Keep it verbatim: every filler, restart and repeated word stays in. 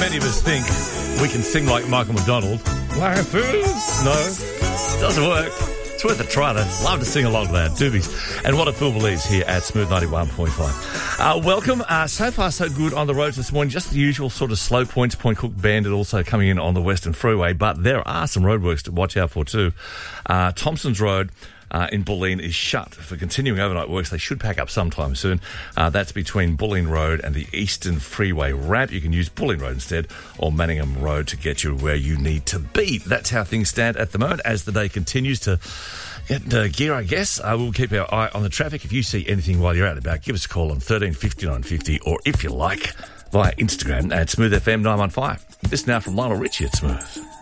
many of us think we can sing like Michael McDonald. Life is... No, doesn't work. It's worth a try, though. Love to sing along to that. Doobies. And What a Fool Believes here at Smooth ninety-one point five. Uh, welcome. Uh, so far, so good on the roads this morning. Just the usual sort of slow points. Point Cook Bandit also coming in on the Western Freeway. But there are some roadworks to watch out for, too. Uh, Thompson's Road... Uh, in Bulleen is shut for continuing overnight works. They should pack up sometime soon. Uh, that's between Bulleen Road and the Eastern Freeway ramp. You can use Bulleen Road instead, or Manningham Road to get you where you need to be. That's how things stand at the moment as the day continues to get uh, gear, I guess. Uh, we'll keep our eye on the traffic. If you see anything while you're out and about, give us a call on thirteen fifty-nine fifty, or if you like, via Instagram at Smooth F M nine one five. This now from Lionel Richie at Smooth.